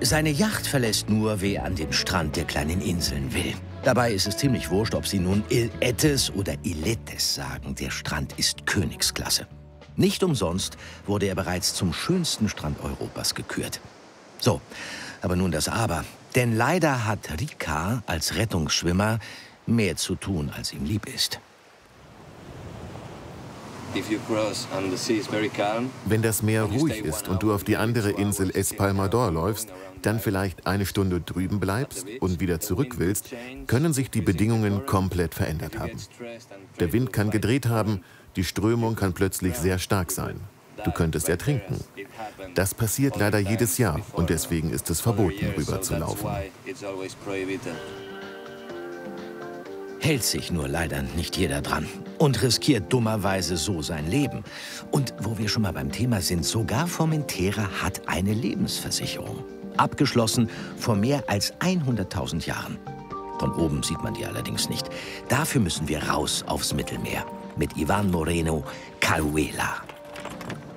Seine Yacht verlässt nur, wer an den Strand der kleinen Inseln will. Dabei ist es ziemlich wurscht, ob sie nun Il Etes oder Iletes sagen. Der Strand ist Königsklasse. Nicht umsonst wurde er bereits zum schönsten Strand Europas gekürt. So, aber nun das Aber. Denn leider hat Ricard als Rettungsschwimmer mehr zu tun, als ihm lieb ist. Wenn das Meer ruhig ist und du auf die andere Insel Espalmador läufst, dann vielleicht eine Stunde drüben bleibst und wieder zurück willst, können sich die Bedingungen komplett verändert haben. Der Wind kann gedreht haben, die Strömung kann plötzlich sehr stark sein. Du könntest ertrinken. Das passiert leider jedes Jahr und deswegen ist es verboten, rüber zu laufen. Hält sich nur leider nicht jeder dran und riskiert dummerweise so sein Leben. Und wo wir schon mal beim Thema sind, sogar Formentera hat eine Lebensversicherung. Abgeschlossen vor mehr als 100.000 Jahren. Von oben sieht man die allerdings nicht. Dafür müssen wir raus aufs Mittelmeer mit Iván Moreno, Caruela.